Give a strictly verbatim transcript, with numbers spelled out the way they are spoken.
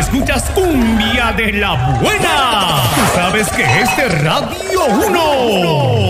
escuchas cumbia de la buena. Tú sabes que este Radio uno